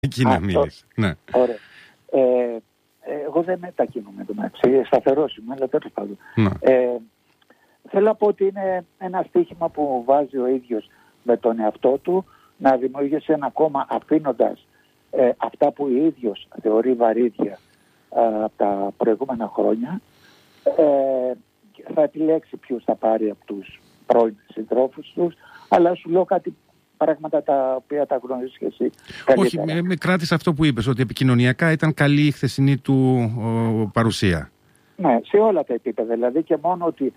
Εκεί να μίλησε. Ναι. Ωραία. Εγώ δεν μετακινούμαι το μεταξύ, σταθερός είμαι, αλλά τέλος πάντων. Θέλω να πω ότι είναι ένα στοίχημα που βάζει ο ίδιος με τον εαυτό του να δημιουργήσει ένα κόμμα αφήνοντας αυτά που ο ίδιος θεωρεί βαρύδια από τα προηγούμενα χρόνια. Θα επιλέξει ποιους θα πάρει από τους πρώην συντρόφους τους, αλλά σου λέω κάτι πράγματα τα οποία τα γνωρίζεις και εσύ καλύτερα. Όχι, με κράτησε αυτό που είπες, ότι επικοινωνιακά ήταν καλή η χθεσινή του παρουσία. Ναι, σε όλα τα επίπεδα. Δηλαδή και μόνο ότι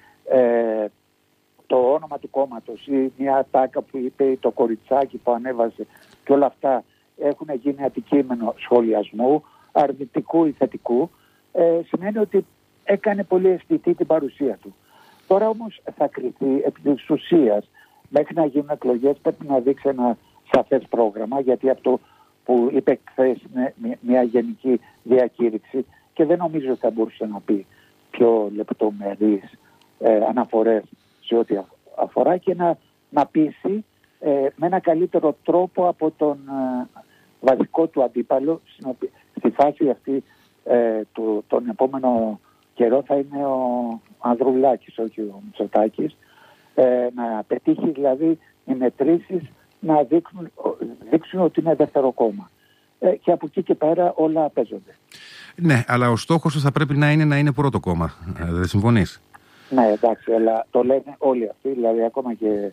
το όνομα του κόμματος ή μια τάκα που είπε ή το κοριτσάκι που ανέβασε και όλα αυτά έχουν γίνει αντικείμενο σχολιασμού, αρνητικού ή θετικού, σημαίνει ότι έκανε πολύ αισθητή την παρουσία του. Τώρα όμως θα κριθεί επί της ουσίας. Μέχρι να γίνουν εκλογές πρέπει να δείξει ένα σαφές πρόγραμμα, γιατί αυτό που είπε χθες είναι μια γενική διακήρυξη και δεν νομίζω ότι θα μπορούσε να πει πιο λεπτομερείς αναφορές σε ό,τι αφορά και να πείσει με ένα καλύτερο τρόπο από τον βασικό του αντίπαλο. Στη φάση αυτή τον επόμενο καιρό θα είναι ο Ανδρουλάκης, όχι ο Μητσοτάκης. Να πετύχει δηλαδή οι μετρήσεις να δείξουν ότι είναι δεύτερο κόμμα. Και από εκεί και πέρα όλα παίζονται. Ναι, αλλά ο στόχος θα πρέπει να είναι πρώτο κόμμα. Δεν συμφωνείς? Ναι, εντάξει, αλλά το λένε όλοι αυτοί. Δηλαδή ακόμα και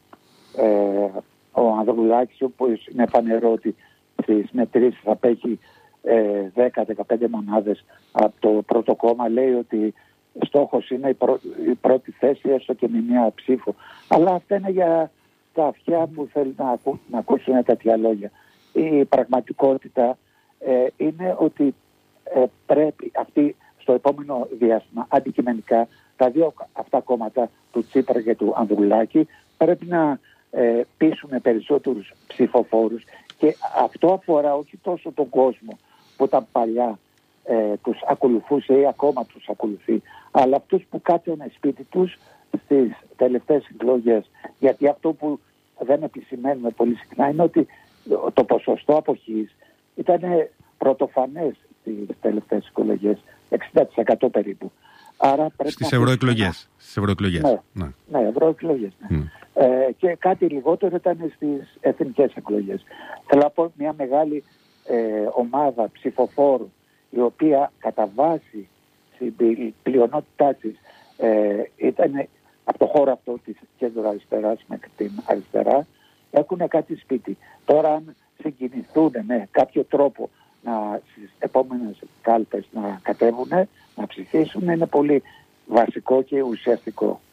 ο Ανδρουλάκης, όπως είναι φανερό ότι στις μετρήσεις θα πέχει 10-15 μονάδες από το πρώτο κόμμα, λέει ότι στόχος είναι η πρώτη θέση, έστω και με μια ψήφο. Αλλά αυτά είναι για τα αυτιά που θέλουν να ακούσουν τέτοια λόγια. Η πραγματικότητα είναι ότι πρέπει αυτοί στο επόμενο διάστημα αντικειμενικά τα δύο αυτά κόμματα του Τσίπρα και του Ανδρουλάκη πρέπει να πείσουν περισσότερους ψηφοφόρους, και αυτό αφορά όχι τόσο τον κόσμο που ήταν παλιά τους ακολουθούσε ή ακόμα τους ακολουθεί, αλλά αυτούς που κάτσανε σπίτι τους στις τελευταίες εκλογές. Γιατί αυτό που δεν επισημαίνουμε πολύ συχνά είναι ότι το ποσοστό αποχής ήταν πρωτοφανές στις τελευταίες εκλογές, 60% περίπου. Άρα πρέπει στις ευρωεκλογές. Ναι, ευρωεκλογές. Ναι. Και κάτι λιγότερο ήταν στις εθνικές εκλογές. Θέλω να πω μια μεγάλη ομάδα ψηφοφόρου, η οποία κατά βάση στην πλειονότητά της ήταν από το χώρο αυτό της κέντρο αριστεράς μέχρι την αριστερά, έχουν κάτι σπίτι. Τώρα αν συγκινηθούν με κάποιο τρόπο στις επόμενες κάλπες να κατέβουν, να ψηφίσουν, είναι πολύ βασικό και ουσιαστικό.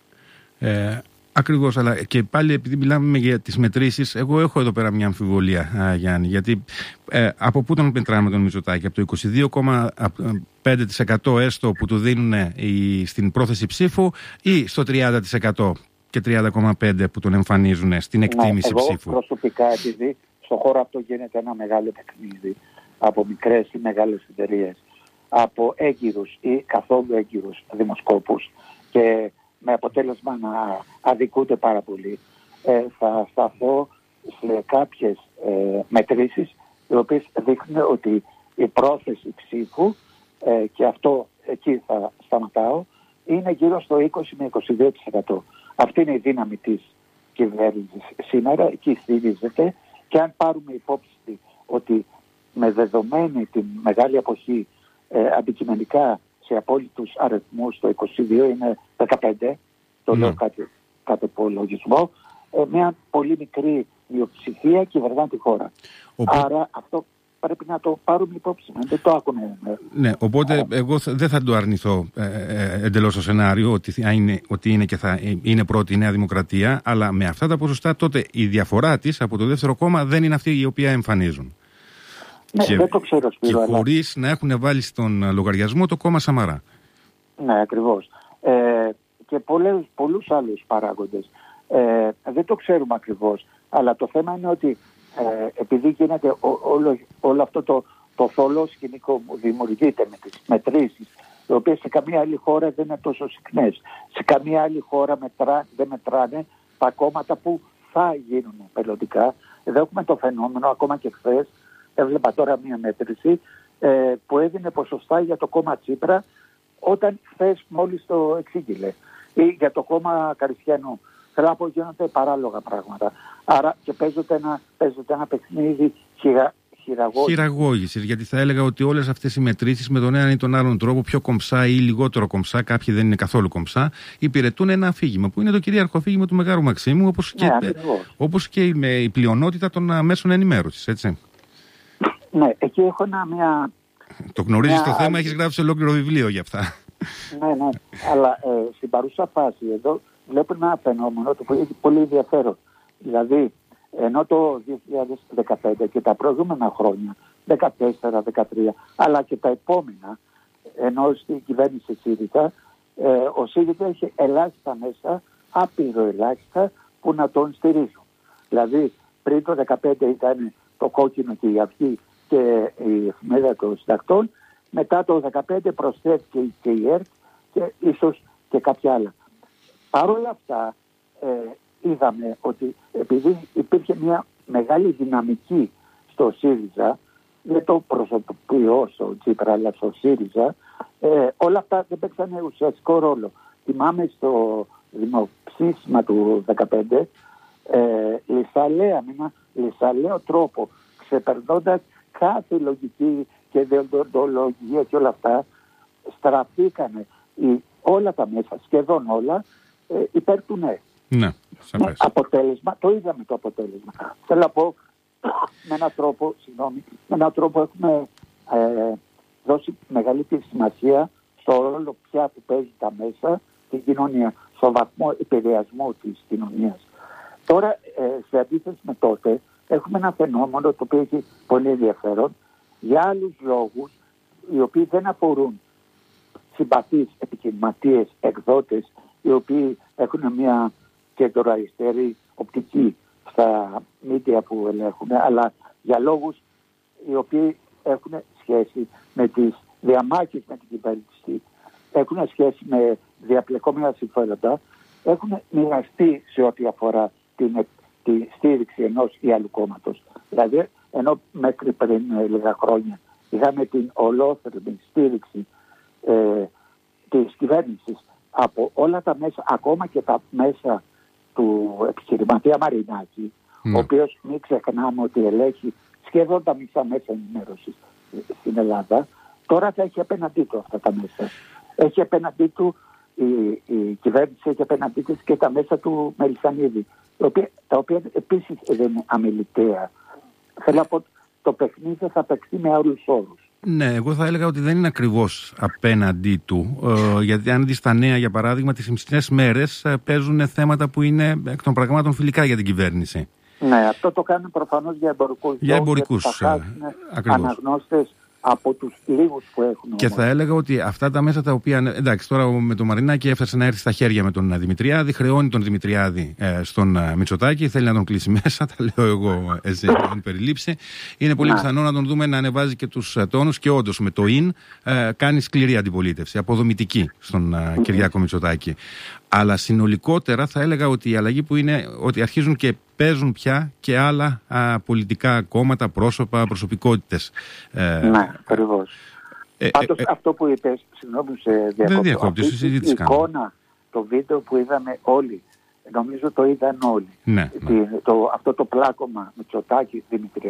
Ακριβώς, αλλά και πάλι επειδή μιλάμε για τις μετρήσεις, εγώ έχω εδώ πέρα μια αμφιβολία, Γιάννη, γιατί από πού τον μετράμε τον Μητσοτάκη? Από το 22,5% έστω που του δίνουν στην πρόθεση ψήφου, ή στο 30% και 30,5% που τον εμφανίζουν στην εκτίμηση ψήφου? Εγώ προσωπικά, επειδή στον χώρο αυτό γίνεται ένα μεγάλο παιχνίδι από μικρές ή μεγάλες εταιρείες, από έγκυρους ή καθόλου έγκυρους δημοσκόπους, και με αποτέλεσμα να αδικούνται πάρα πολύ, θα σταθώ σε κάποιες μετρήσεις οι οποίες δείχνουν ότι η πρόθεση ψήφου, και αυτό εκεί θα σταματάω, είναι γύρω στο 20 με 22%. Αυτή είναι η δύναμη της κυβέρνησης σήμερα, εκεί στηρίζεται, και αν πάρουμε υπόψη ότι με δεδομένη την μεγάλη αποχή αντικειμενικά σε απόλυτους αριθμούς το 22 είναι 15, το λέω κάτι υπολογισμό, μια πολύ μικρή μειοψηφία κυβερνά τη χώρα. Άρα αυτό πρέπει να το πάρουμε υπόψη, δεν το άκουνε. Ναι, οπότε εγώ δεν θα το αρνηθώ εντελώς το σενάριο ότι είναι και θα είναι πρώτη η Νέα Δημοκρατία, αλλά με αυτά τα ποσοστά τότε η διαφορά της από το δεύτερο κόμμα δεν είναι αυτή η οποία εμφανίζουν. Ναι, και, δεν το ξέρω, Σπύρο, και χωρίς να έχουν βάλει στον λογαριασμό το κόμμα Σαμαρά. Ναι, ακριβώς. Και πολλούς άλλους παράγοντες. Δεν το ξέρουμε ακριβώς, αλλά το θέμα είναι ότι επειδή γίνεται όλο αυτό το θολό σκηνικό που δημιουργείται με τις μετρήσεις, οι οποίες σε καμία άλλη χώρα δεν είναι τόσο συχνές. Σε καμία άλλη χώρα δεν μετράνε τα κόμματα που θα γίνουν μελλοντικά. Εδώ έχουμε το φαινόμενο, ακόμα και χθες, έβλεπα τώρα μια μέτρηση που έδινε ποσοστά για το κόμμα Τσίπρα όταν χθες μόλις το εξήγηλε, ή για το κόμμα Καριστιανού. Θέλω να πω, γίνονται παράλογα πράγματα. Άρα και παίζεται ένα παιχνίδι χειραγώγησης, γιατί θα έλεγα ότι όλες αυτές οι μετρήσεις με τον έναν ή τον άλλον τρόπο, πιο κομψά ή λιγότερο κομψά, κάποιοι δεν είναι καθόλου κομψά, υπηρετούν ένα αφήγημα που είναι το κυρίαρχο αφήγημα του Μεγάλου Μαξίμου, όπως και η πλειονότητα των μέσων ενημέρωσης, έτσι. Ναι, εκεί έχω μια... Το γνωρίζεις το θέμα, έχεις γράψει ολόκληρο βιβλίο για αυτά. Ναι, αλλά στην παρούσα φάση εδώ βλέπω ένα φαινόμενο το οποίο έχει πολύ ενδιαφέρον. Δηλαδή, ενώ το 2015 και τα προηγούμενα χρόνια, 14, 13, αλλά και τα επόμενα, ενώ στην κυβέρνηση ΣΥΡΙΖΑ, ο ΣΥΡΙΖΑ έχει ελάχιστα μέσα, άπειρο ελάχιστα, που να τον στηρίζουν. Δηλαδή, πριν το 2015 ήταν το Κόκκινο και η Αυγή και η Εφημερίδα των Συντακτών, μετά το 2015 προσθέθηκε και η ΕΡΤ και ίσως και κάποια άλλα. Παρ' όλα αυτά, είδαμε ότι επειδή υπήρχε μια μεγάλη δυναμική στο ΣΥΡΙΖΑ, δεν το προσωποποιώ στο Τσίπρα αλλά στο ΣΥΡΙΖΑ, όλα αυτά δεν παίξανε ουσιαστικό ρόλο. Θυμάμαι στο δημοψήφισμα του 2015, με ένα λυσαλαίο τρόπο, ξεπερνώντας κάθε λογική και δεοντολογία και όλα αυτά, στραφήκανε όλα τα μέσα, σχεδόν όλα, υπέρ του ναι. Ναι, αποτέλεσμα, το είδαμε το αποτέλεσμα. Θέλω να πω, με έναν τρόπο έχουμε δώσει μεγαλύτερη σημασία στο ρόλο πια που παίζει τα μέσα στην κοινωνία, στο βαθμό επηρεασμού της κοινωνίας. Τώρα, σε αντίθεση με τότε, έχουμε ένα φαινόμενο το οποίο έχει πολύ ενδιαφέρον για άλλους λόγους, οι οποίοι δεν αφορούν συμπαθείς επιχειρηματίες, εκδότες, οι οποίοι έχουν μια κεντροαριστερή οπτική στα μίντια που ελέγχουν, αλλά για λόγους οι οποίοι έχουν σχέση με τις διαμάχες με την κυβέρνηση, έχουν σχέση με διαπλεκόμενα συμφέροντα, έχουν μοιραστεί σε ό,τι αφορά τη στήριξη ενός ή άλλου κόμματος. Δηλαδή, ενώ μέχρι πριν λίγα χρόνια είχαμε την ολόθερμη στήριξη της κυβέρνησης από όλα τα μέσα, ακόμα και τα μέσα του επιχειρηματία Μαρινάκη, ο οποίος μην ξεχνάμε ότι ελέγχει σχεδόν τα μισά μέσα ενημέρωσης στην Ελλάδα, τώρα θα έχει απέναντί του αυτά τα μέσα. Έχει απέναντί του η κυβέρνηση, έχει απέναντί της και τα μέσα του Μελισσανίδη, τα οποία επίσης δεν είναι αμεληταία. Θέλω να πω, το παιχνίδι θα παίξει με άλλους όρους. Ναι, εγώ θα έλεγα ότι δεν είναι ακριβώς απέναντί του. Γιατί αν δεις τα νέα, για παράδειγμα, τις μισές μέρες παίζουν θέματα που είναι εκ των πραγμάτων φιλικά για την κυβέρνηση. Ναι, αυτό το κάνουν προφανώς για εμπορικούς λόγους. Για εμπορικούς, αναγνώστες από τους λίγους που έχουν. Και θα έλεγα ότι αυτά τα μέσα τα οποία. Εντάξει, τώρα με τον Μαρινάκη έφτασε να έρθει στα χέρια με τον Δημητριάδη, χρεώνει τον Δημητριάδη στον Μητσοτάκη, θέλει να τον κλείσει μέσα. Τα λέω εγώ, έτσι, να τον περιλήψει. Είναι πολύ πιθανό να τον δούμε να ανεβάζει και τους τόνους και όντως με το ΙΝ κάνει σκληρή αντιπολίτευση, αποδομητική στον Κυριάκο Μητσοτάκη. Αλλά συνολικότερα θα έλεγα ότι η αλλαγή που είναι ότι αρχίζουν και παίζουν πια και άλλα πολιτικά κόμματα, πρόσωπα, προσωπικότητες. Ναι, ακριβώς. Πάντως αυτό που είπες, συγγνώμη σε διακόπτω, αυτή η εικόνα, το βίντεο που είδαμε όλοι, νομίζω το είδαν όλοι. Ναι, αυτό το πλάκωμα Μητσοτάκη,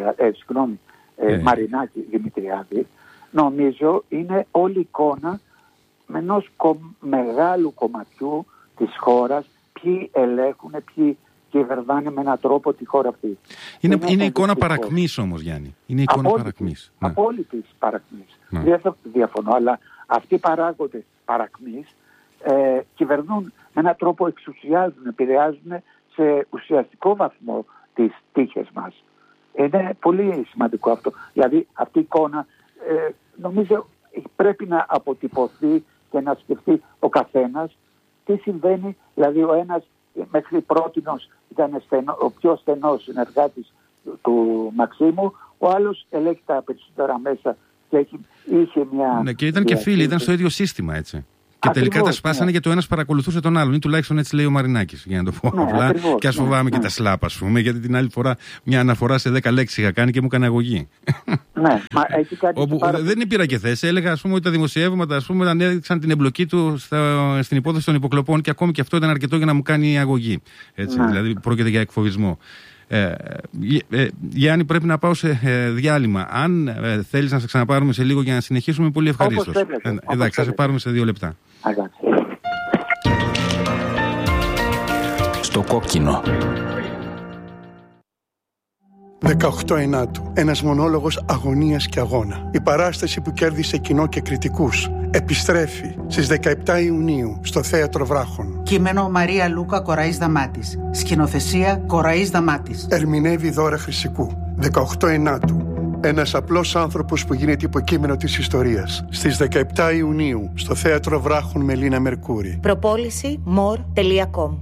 Μαρινάκη, Δημητριάδη, νομίζω είναι όλη η εικόνα με ενός μεγάλου κομματιού της χώρας, ποιοι ελέγχουν, ποιοι κυβερνάνε με έναν τρόπο τη χώρα αυτή. Είναι εικόνα παρακμής όμως, Γιάννη. Είναι εικόνα παρακμής. Απόλυτης παρακμής. Δεν θα διαφωνώ, αλλά αυτοί οι παράγοντες παρακμής κυβερνούν με έναν τρόπο, εξουσιάζουν, επηρεάζουν σε ουσιαστικό βαθμό τις τύχες μας. Είναι πολύ σημαντικό αυτό. Δηλαδή αυτή η εικόνα νομίζω πρέπει να αποτυπωθεί και να σκεφτεί ο καθένας τι συμβαίνει. Δηλαδή ο ένας μέχρι πρότινος ήταν ο πιο στενός συνεργάτης του Μαξίμου, ο άλλος ελέγχει τα περισσότερα μέσα και είχε μια... Ναι, και ήταν και φίλοι, ήταν στο ίδιο σύστημα, έτσι. Και τελικά τα σπάσανε και το ένας παρακολουθούσε τον άλλον. Ή τουλάχιστον έτσι λέει ο Μαρινάκης, για να το πω απλά. Και ας φοβάμαι και τα σλάπ, ας πούμε, γιατί την άλλη φορά μια αναφορά σε 10 λέξεις είχα κάνει και μου έκανε αγωγή. Ναι, μα έχει κάνει. Όπου δεν πήρα και θέση. Έλεγα, ας πούμε, ότι τα δημοσιεύματα, ας πούμε, ανέδειξαν την εμπλοκή του στην υπόθεση των υποκλοπών και ακόμη και αυτό ήταν αρκετό για να μου κάνει αγωγή. Έτσι, δηλαδή πρόκειται για εκφοβισμό. Γιάννη, πρέπει να πάω σε διάλειμμα. Αν θέλεις να σε ξαναπάρουμε σε λίγο για να συνεχίσουμε, πολύ ευχαρίστως. Εντάξει, θα σε πάρουμε σε 2 λεπτά. Στο κόκκινο. 18 Ενάτου. Ένας μονόλογος αγωνίας και αγώνα. Η παράσταση που κέρδισε κοινό και κριτικούς επιστρέφει στις 17 Ιουνίου στο Θέατρο Βράχων. Κείμενο Μαρία Λούκα Κοραής Δαμάτης. Σκηνοθεσία Κοραής Δαμάτης. Ερμηνεύει Δώρα Χρυσικού. 18 Ενάτου. Ένας απλός άνθρωπος που γίνεται υποκείμενο της ιστορίας. Στις 17 Ιουνίου στο Θέατρο Βράχων με Λίνα Μερκούρη. Προπόληση more.com.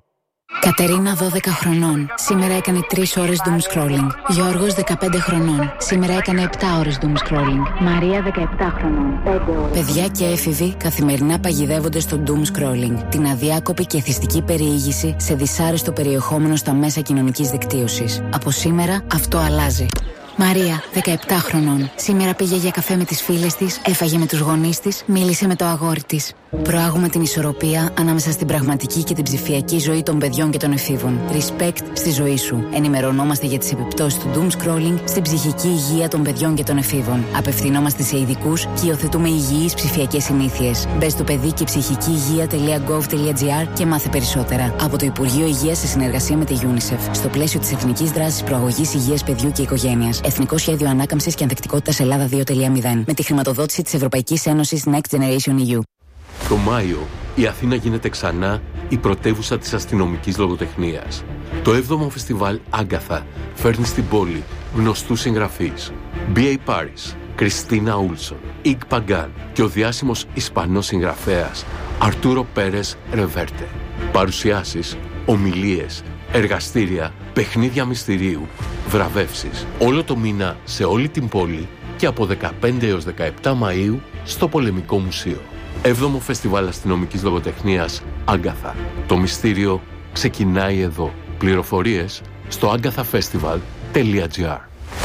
Κατερίνα 12 χρονών. Σήμερα έκανε 3 ώρες doom scrolling. Γιώργος 15 χρονών. Σήμερα έκανε 7 ώρες doom scrolling. Μαρία 17 χρονών. 5 ώρες. Παιδιά και έφηβοι καθημερινά παγιδεύονται στο doom scrolling. Την αδιάκοπη και εθιστική περιήγηση σε δυσάρεστο περιεχόμενο στα μέσα κοινωνικής δικτύωσης. Από σήμερα αυτό αλλάζει. Μαρία, 17 χρονών. Σήμερα πήγε για καφέ με τις φίλες της, έφαγε με τους γονείς της, μίλησε με το αγόρι της. Προάγουμε την ισορροπία ανάμεσα στην πραγματική και την ψηφιακή ζωή των παιδιών και των εφήβων. Respect στη ζωή σου. Ενημερωνόμαστε για τις επιπτώσεις του doom scrolling στην ψυχική υγεία των παιδιών και των εφήβων. Απευθυνόμαστε σε ειδικούς και υιοθετούμε υγιείς ψηφιακές συνήθειες. Μπες στο παιδί και ψυχική υγεία.gov.gr και μάθε περισσότερα. Από το Υπουργείο Υγείας σε συνεργασία με τη UNICEF. Στο πλαίσιο της Εθνικής Δράσης Προαγωγής Υγείας Παιδιού και Οικογένειας. Εθνικό Σχέδιο Ανάκαμψης και Ανθεκτικότητας Ελλάδα 2.0. Με τη χρηματοδότηση της Ευρωπαϊκής Ένωσης Next Generation EU. Το Μάιο, η Αθήνα γίνεται ξανά η πρωτεύουσα της αστυνομικής λογοτεχνίας. Το 7ο φεστιβάλ Άγκαθα φέρνει στην πόλη γνωστούς συγγραφείς. B.A. Paris, Κριστίνα Ούλσον, Ικ Παγκάν και ο διάσημος Ισπανός συγγραφέας Αρτούρο Πέρες Ρεβέρτε. Παρουσιάσεις, ομιλίες, εργαστήρια, παιχνίδια μυστηρίου, βραβεύσεις. Όλο το μήνα σε όλη την πόλη και από 15 έως 17 Μαΐου στο Πολεμικό Μουσείο. 7ο Φεστιβάλ Αστυνομικής Λογοτεχνίας Άγκαθα. Το μυστήριο ξεκινάει εδώ. Πληροφορίες στο agathafestival.gr.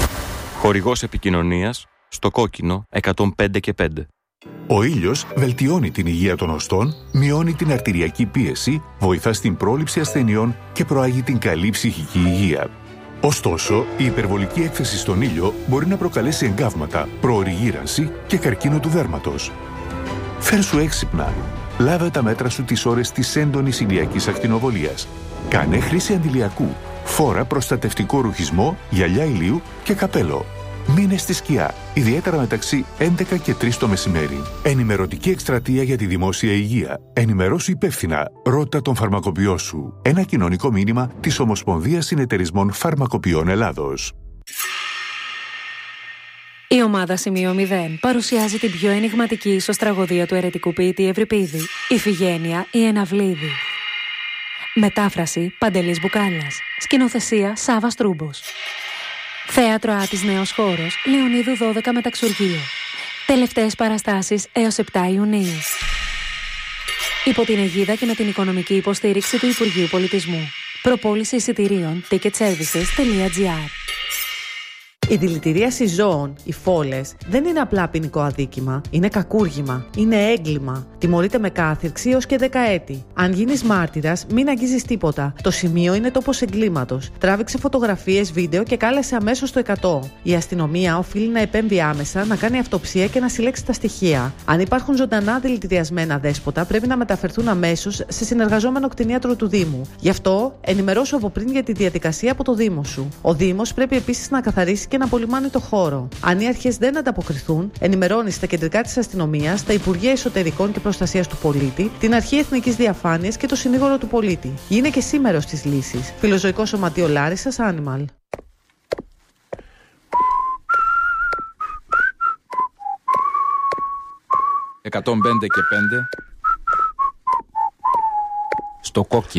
Χορηγός επικοινωνίας στο κόκκινο 105 και 5. Ο ήλιος βελτιώνει την υγεία των οστών, μειώνει την αρτηριακή πίεση, βοηθά στην πρόληψη ασθενειών και προάγει την καλή ψυχική υγεία. Ωστόσο, η υπερβολική έκθεση στον ήλιο μπορεί να προκαλέσει εγκάβματα, προωρή γύρανση και καρκίνο του δέρματος. Φέρσου έξυπνα. Λάβε τα μέτρα σου τις ώρες της έντονης ηλιακής ακτινοβολίας. Κάνε χρήση αντιλιακού. Φόρα προστατευτικό ρουχισμό, γυαλιά ηλίου και καπέλο. Μείνε στη σκιά, ιδιαίτερα μεταξύ 11 και 3 το μεσημέρι. Ενημερωτική εκστρατεία για τη δημόσια υγεία. Ενημερώσου υπεύθυνα. Ρώτα τον φαρμακοποιό σου. Ένα κοινωνικό μήνυμα της Ομοσπονδίας Συνεταιρισμών Φαρμακοποιών Ελλάδος. Η ομάδα Σημείο 0 παρουσιάζει την πιο ενιγματική ισοστραγωδία του αιρετικού ποιητή Ευρυπίδη, Ιφηγένεια η Εναυλίδη. Μετάφραση Παντελής Μπουκάλιας. Σκηνοθεσία Σάββας Τρούμπος. Θέατρο Άτης Νέος Χώρος, Λεωνίδου 12 Μεταξουργείο. Τελευταίες παραστάσεις έως 7 Ιουνίου. Υπό την αιγίδα και με την οικονομική υποστήριξη του Υπουργείου Πολιτισμού. Προπόληση εισιτηρίων ticketservices.gr. Η δηλητηρίαση ζώων, οι φόλες, δεν είναι απλά ποινικό αδίκημα. Είναι κακούργημα. Είναι έγκλημα. Τιμωρείται με κάθυρξη έως και 10 έτη. Αν γίνεις μάρτυρας, μην αγγίζεις τίποτα. Το σημείο είναι τόπος εγκλήματος. Τράβηξε φωτογραφίες, βίντεο και κάλεσε αμέσως το 100. Η αστυνομία οφείλει να επέμβει άμεσα, να κάνει αυτοψία και να συλλέξει τα στοιχεία. Αν υπάρχουν ζωντανά δηλητηριασμένα δέσποτα, πρέπει να μεταφερθούν αμέσως σε συνεργαζόμενο κτηνίατρο του Δήμου. Γι' αυτό, ενημερώσου από πριν για τη διαδικασία από το Δήμο σου. Ο Δήμος πρέπει επίσης να καθαρίσει και να απολυμάνει το χώρο. Αν οι αρχές δεν ανταποκριθούν, ενημερώνει στα κεντρικά της αστυνομίας, τα Υπουργεία Εσωτερικών και Προστασίας του Πολίτη, την Αρχή Εθνικής Διαφάνειας και το Συνήγορο του Πολίτη. Είναι και σήμερος της λύσης. Φιλοζωικό Σωματείο Λάρισσας, Animal. «105 και 5» στο κόκκινο.